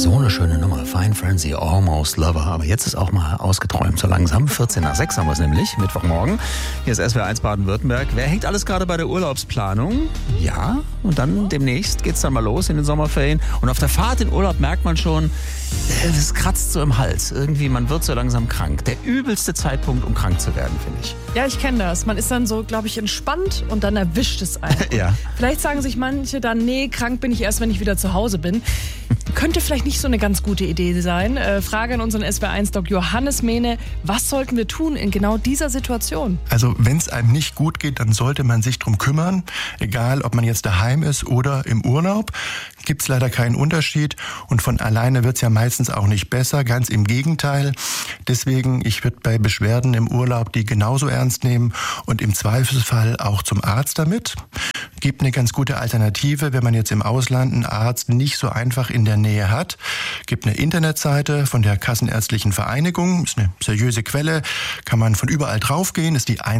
So eine schöne Nummer. Fine Frenzy, Almost Lover. Aber jetzt ist auch mal ausgeträumt. So langsam. 14 nach 6 haben wir es nämlich. Mittwochmorgen. Hier ist SWR1 Baden-Württemberg. Wer hängt alles gerade bei der Urlaubsplanung? Ja. Und dann demnächst geht's dann mal los in den Sommerferien. Und auf der Fahrt in Urlaub merkt man schon, es kratzt so im Hals. Irgendwie, man wird so langsam krank. Der übelste Zeitpunkt, um krank zu werden, finde ich. Ja, ich kenne das. Man ist dann so, glaube ich, entspannt und dann erwischt es einen. Ja. Vielleicht sagen sich manche dann, nee, krank bin ich erst, wenn ich wieder zu Hause bin. Könnte vielleicht nicht so eine ganz gute Idee sein. Frage an unseren SWR1-Doc Johannes Mehne. Was sollten wir tun in genau dieser Situation? Also wenn es einem nicht gut geht, dann sollte man sich drum kümmern. Egal, ob man jetzt daheim ist oder im Urlaub. Gibt es leider keinen Unterschied. Und von alleine wird es ja meistens auch nicht besser. Ganz im Gegenteil. Deswegen, ich würde bei Beschwerden im Urlaub die genauso ernst nehmen und im Zweifelsfall auch zum Arzt damit. Gibt eine ganz gute Alternative, wenn man jetzt im Ausland einen Arzt nicht so einfach in der Nähe hat. Gibt eine Internetseite von der Kassenärztlichen Vereinigung, ist eine seriöse Quelle, kann man von überall draufgehen, ist die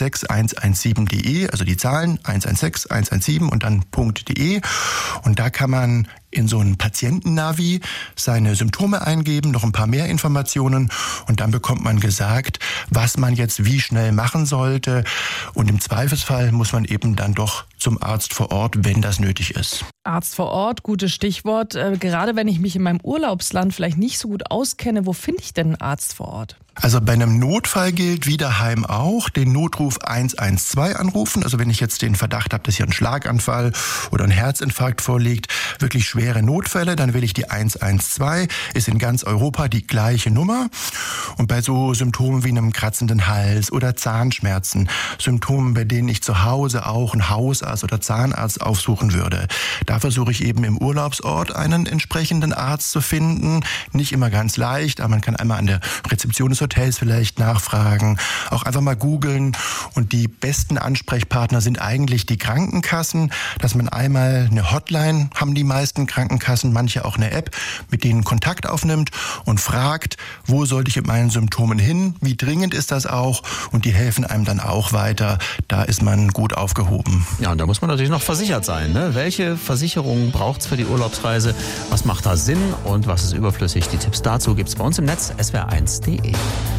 116117.de, also die Zahlen 116 117 und dann .de, und da kann man in so einen Patientennavi seine Symptome eingeben, noch ein paar mehr Informationen, und dann bekommt man gesagt, was man jetzt wie schnell machen sollte, und im Zweifelsfall muss man eben dann doch zum Arzt vor Ort, wenn das nötig ist. Arzt vor Ort, gutes Stichwort. Gerade wenn ich mich in meinem Urlaubsland vielleicht nicht so gut auskenne, wo finde ich denn einen Arzt vor Ort? Also bei einem Notfall gilt wie daheim auch, den Notruf 112 anrufen. Also wenn ich jetzt den Verdacht habe, dass hier ein Schlaganfall oder ein Herzinfarkt vorliegt, wirklich schwere Notfälle, dann wähle ich die 112, ist in ganz Europa die gleiche Nummer. Und bei so Symptomen wie einem kratzenden Hals oder Zahnschmerzen, Symptomen, bei denen ich zu Hause auch einen Hausarzt oder Zahnarzt aufsuchen würde, da versuche ich eben im Urlaubsort einen entsprechenden Arzt zu finden. Nicht immer ganz leicht, aber man kann einmal an der Rezeption des Hotels vielleicht nachfragen, auch einfach mal googeln, und die besten Ansprechpartner sind eigentlich die Krankenkassen, dass man einmal eine Hotline haben die meisten Krankenkassen, manche auch eine App, mit denen Kontakt aufnimmt und fragt, wo sollte ich mit meinen Symptomen hin, wie dringend ist das auch, und die helfen einem dann auch weiter, da ist man gut aufgehoben. Ja, und da muss man natürlich noch versichert sein, ne? Welche Versicherung braucht's für die Urlaubsreise? Was macht da Sinn und was ist überflüssig? Die Tipps dazu gibt's bei uns im Netz swr1.de.